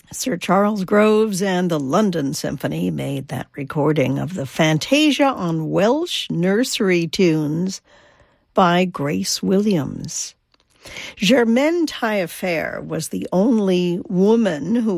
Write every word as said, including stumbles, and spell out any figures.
Sir Charles Groves and the London Symphony made that recording of the Fantasia on Welsh nursery tunes by Grace Williams. Germaine Taillefer was the only woman who